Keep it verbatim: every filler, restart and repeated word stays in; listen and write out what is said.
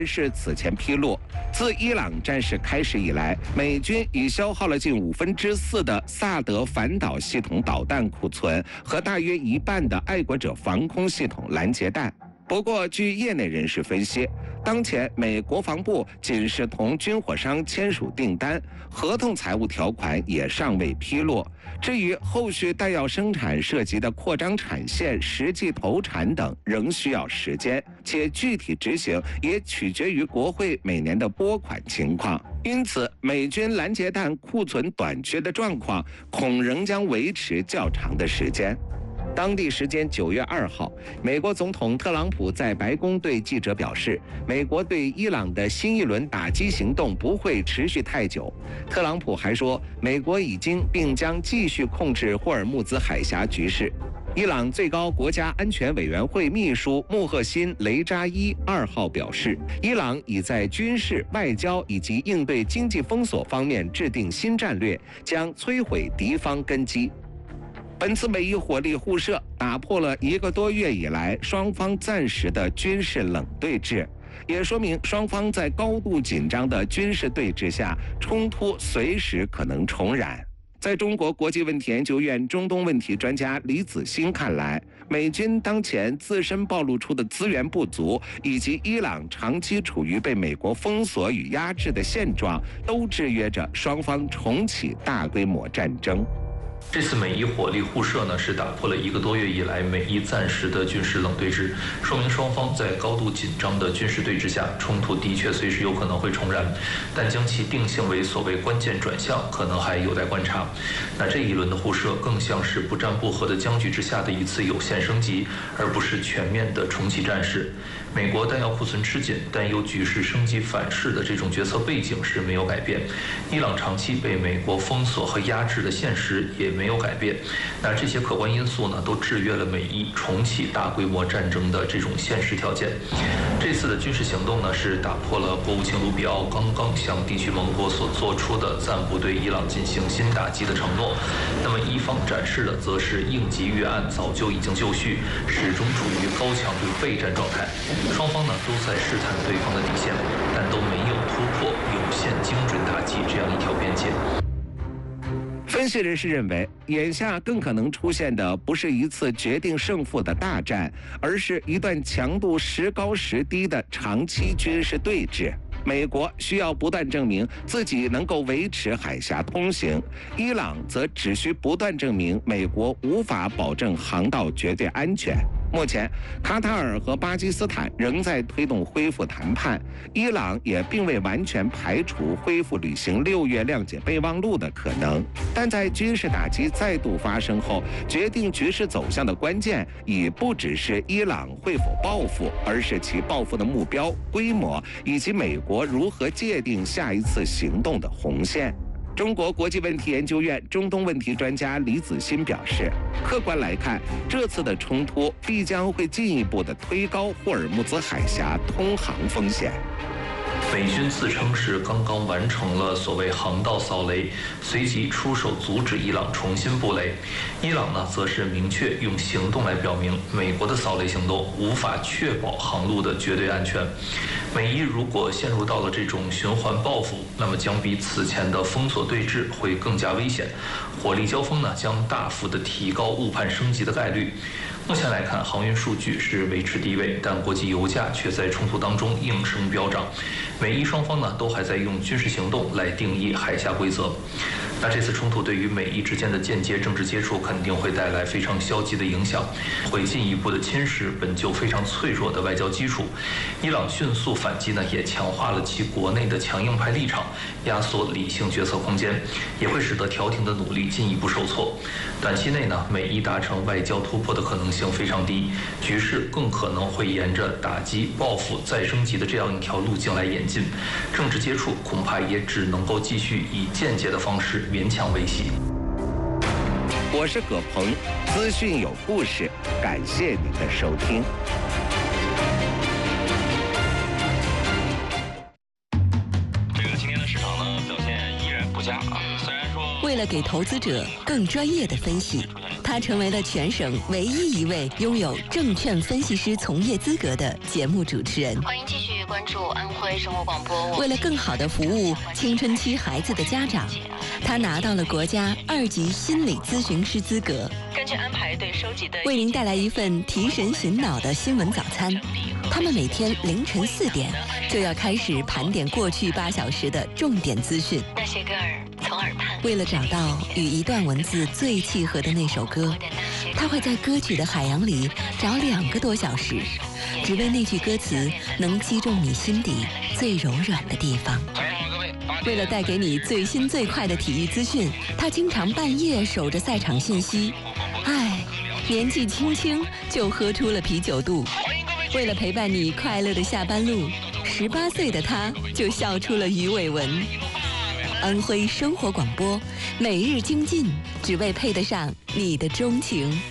是此前披露，自伊朗战事开始以来，美军已消耗了近五分之四的萨德反导系统导弹库存和大约一半的爱国者防空系统拦截弹。不过，据业内人士分析，当前美国防部仅是同军火商签署订单，合同财务条款也尚未披露。至于后续弹药生产涉及的扩张产线、实际投产等，仍需要时间，且具体执行也取决于国会每年的拨款情况。因此，美军拦截弹库存短缺的状况恐仍将维持较长的时间。当地时间九月二号，美国总统特朗普在白宫对记者表示，美国对伊朗的新一轮打击行动不会持续太久。特朗普还说，美国已经并将继续控制霍尔木兹海峡局势。伊朗最高国家安全委员会秘书穆赫辛·雷扎伊二号表示，伊朗已在军事、外交以及应对经济封锁方面制定新战略，将摧毁敌方根基。本次美伊火力互射打破了一个多月以来双方暂时的军事冷对峙，也说明双方在高度紧张的军事对峙下，冲突随时可能重燃。在中国国际问题研究院中东问题专家李子欣看来，美军当前自身暴露出的资源不足，以及伊朗长期处于被美国封锁与压制的现状，都制约着双方重启大规模战争。 这次美伊火力互射呢，是打破了一个多月以来美伊暂时的军事冷对峙，说明双方在高度紧张的军事对峙下，冲突的确随时有可能会重燃，但将其定性为所谓关键转向，可能还有待观察。那这一轮的互射更像是不战不和的僵局之下的一次有限升级，而不是全面的重启战事。美国弹药库存吃紧，担忧局势升级反噬的这种决策背景是没有改变。伊朗长期被美国封锁和压制的现实也没有改变。那这些客观因素呢，都制约了美伊重启大规模战争的这种现实条件。这次的军事行动呢，是打破了国务卿卢比奥刚刚向地区盟国所做出的暂不对伊朗进行新打击的承诺。那么伊方展示的则是应急预案早就已经就绪，始终处于高强度备战状态。双方呢都在试探对方的底线，但都没有突破有限精准打击这样一条边界。 分析人士认为，眼下更可能出现的不是一次决定胜负的大战，而是一段强度时高时低的长期军事对峙。美国需要不断证明自己能够维持海峡通行，伊朗则只需不断证明美国无法保证航道绝对安全。目前，卡塔尔和巴基斯坦仍在推动恢复谈判，伊朗也并未完全排除恢复履行六月谅解备忘录的可能。但在军事打击再度发生后，决定局势走向的关键已不只是伊朗会否报复，而是其报复的目标、规模以及美国如何界定下一次行动的红线。中国国际问题研究院中东问题专家李子欣表示，客观来看，这次的冲突必将会进一步的推高霍尔木兹海峡通航风险。 美军自称是刚刚完成了所谓航道扫雷，随即出手阻止伊朗重新布雷。伊朗呢，则是明确用行动来表明，美国的扫雷行动无法确保航路的绝对安全。美伊如果陷入到了这种循环报复，那么将比此前的封锁对峙会更加危险，火力交锋呢，将大幅的提高误判升级的概率。目前来看，航运数据是维持低位，但国际油价却在冲突当中应声飙涨。美伊双方呢，都还在用军事行动来定义海峡规则。那这次冲突对于美伊之间的间接政治接触肯定会带来非常消极的影响，会进一步的侵蚀本就非常脆弱的外交基础。伊朗迅速反击呢，也强化了其国内的强硬派立场，压缩理性决策空间，也会使得调停的努力进一步受挫。短期内呢，美伊达成外交突破的可能性非常低，局势更可能会沿着打击、报复、再升级的这样一条路径来演进。政治接触恐怕也只能够继续以间接的方式勉强维系。 我是葛鹏，资讯有故事，感谢您的收听。 这个今天的市场呢，表现依然不佳啊。虽然说， 为了给投资者更专业的分析，他成为了全省唯一一位拥有证券分析师从业资格的节目主持人。 欢迎继续。 关注安徽生活广播。 为了更好地服务青春期孩子的家长，他拿到了国家二级心理咨询师资格。 根据安排对收集的， 为您带来一份提神醒脑的新闻早餐。他们每天凌晨四点就要开始盘点过去八小时的重点资讯。 那些歌儿从耳畔。 为了找到与一段文字最契合的那首歌，他会在歌曲的海洋里找两个多小时，只为那句歌词能击中你心底最柔软的地方。为了带给你最新最快的体育资讯，他经常半夜守着赛场信息。唉，年纪轻轻就喝出了啤酒肚。为了陪伴你快乐的下班路，十八岁的他就笑出了鱼尾纹。安徽生活广播，每日精进，只为配得上你的钟情。